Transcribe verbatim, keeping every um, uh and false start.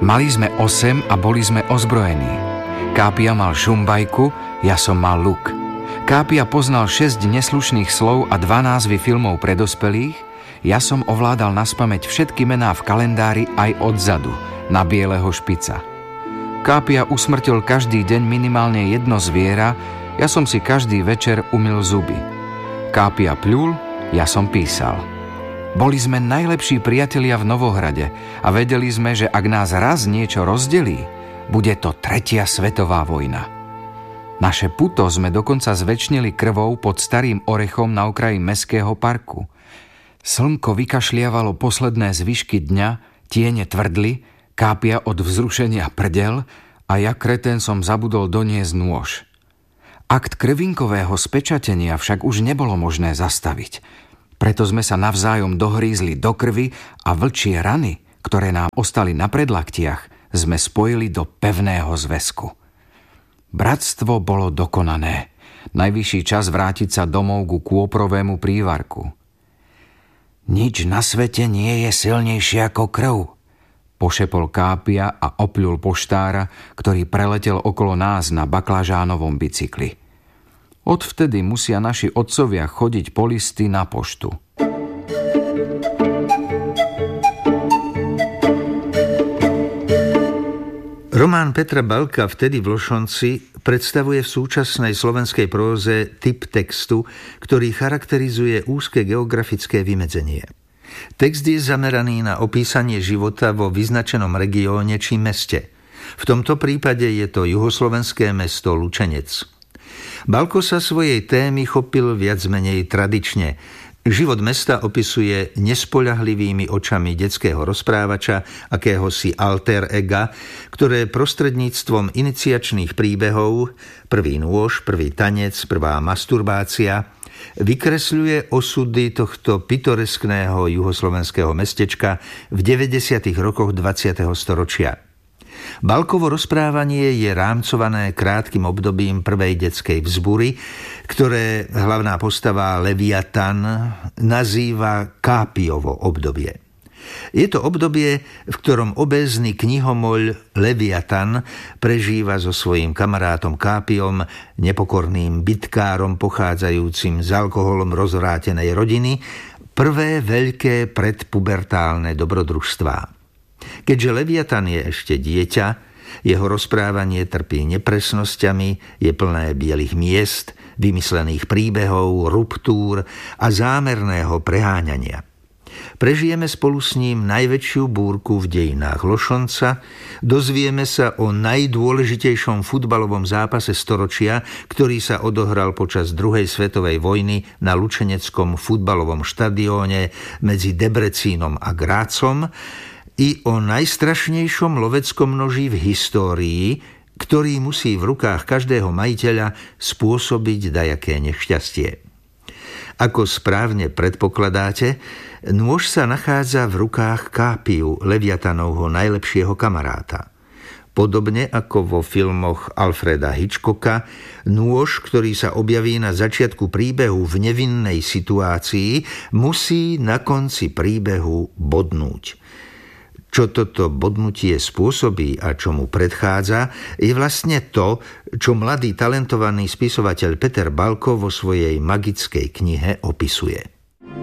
Mali sme osem a boli sme ozbrojení. Kápia mal šumbajku, ja som mal luk. Kápia poznal šesť neslušných slov a dva názvy filmov pre dospelých, ja som ovládal naspamäť všetky mená v kalendári aj odzadu, na bieleho špica. Kápia usmrtil každý deň minimálne jedno zviera, ja som si každý večer umyl zuby. Kápia pľul, ja som písal. Boli sme najlepší priatelia v Novohrade a vedeli sme, že ak nás raz niečo rozdelí, bude to tretia svetová vojna. Naše puto sme dokonca zvečnili krvou pod starým orechom na okraji mestského parku. Slnko vykašliavalo posledné zvyšky dňa, tiene tvrdli, Kápia od vzrušenia prdel a ja kretén som zabudol doniesť nôž. Akt krvinkového spečatenia však už nebolo možné zastaviť. Preto sme sa navzájom dohrízli do krvi a vlčie rany, ktoré nám ostali na predlaktiach, sme spojili do pevného zväzku. Bratstvo bolo dokonané. Najvyšší čas vrátiť sa domov ku kôprovému prívarku. Nič na svete nie je silnejšie ako krv, pošepol Kápia a opľul poštára, ktorý preletel okolo nás na baklažánovom bicykli. Odvtedy musia naši otcovia chodiť po listy na poštu. Román Petra Balka Vtedy v Lošonci predstavuje v súčasnej slovenskej próze typ textu, ktorý charakterizuje úzke geografické vymedzenie. Text je zameraný na opísanie života vo vyznačenom regióne či meste. V tomto prípade je to juhoslovenské mesto Lučenec. Balko sa svojej témy chopil viac menej tradične. Život mesta opisuje nespoľahlivými očami detského rozprávača, akéhosi alter ega, ktoré prostredníctvom iniciačných príbehov, prvý nôž, prvý tanec, prvá masturbácia, vykresľuje osudy tohto pitoreskného juhoslovenského mestečka v deväťdesiatych rokoch dvadsiateho storočia. Balkovo rozprávanie je rámcované krátkym obdobím prvej detskej vzbury, ktoré hlavná postava Leviatan nazýva Kápiovo obdobie. Je to obdobie, v ktorom obézny knihomoľ Leviatan prežíva so svojím kamarátom Kápiom, nepokorným bitkárom pochádzajúcim z alkoholom rozvrátenej rodiny, prvé veľké predpubertálne dobrodružstvá. Keďže Leviatan je ešte dieťa, jeho rozprávanie trpí nepresnosťami, je plné bielých miest, vymyslených príbehov, ruptúr a zámerného preháňania. Prežijeme spolu s ním najväčšiu búrku v dejinách Lošonca, dozvieme sa o najdôležitejšom futbalovom zápase storočia, ktorý sa odohral počas druhej svetovej vojny na lučeneckom futbalovom štadióne medzi Debrecínom a Grácom, i o najstrašnejšom loveckom noži v histórii, ktorý musí v rukách každého majiteľa spôsobiť dajaké nešťastie. Ako správne predpokladáte, nôž sa nachádza v rukách Kápiu, Leviatanovho najlepšieho kamaráta. Podobne ako vo filmoch Alfreda Hitchcocka, nôž, ktorý sa objaví na začiatku príbehu v nevinnej situácii, musí na konci príbehu bodnúť. Čo toto bodnutie spôsobí a čo mu predchádza, je vlastne to, čo mladý talentovaný spisovateľ Peter Balko vo svojej magickej knihe opisuje.